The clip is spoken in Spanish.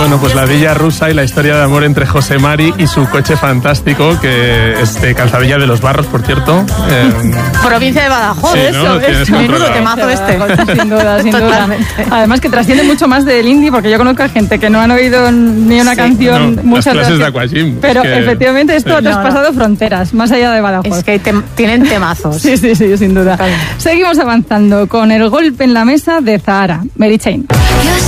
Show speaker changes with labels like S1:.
S1: Bueno, pues la villa rusa y la historia de amor entre José Mari y su coche fantástico, que es de Calzadilla de los Barros, por cierto.
S2: Provincia de Badajoz,
S1: sí,
S2: eso, es menudo temazo este.
S3: Sin duda, sin duda. Además que trasciende mucho más del indie, porque yo conozco a gente que no han oído ni una canción muchas
S1: las clases
S3: veces.
S1: de Aquagym.
S3: Pero es que, efectivamente esto ha traspasado fronteras, más allá de Badajoz.
S2: Es que tienen temazos.
S3: Sí, sin duda. Seguimos avanzando con el golpe en la mesa de Zahara, Mary Chain.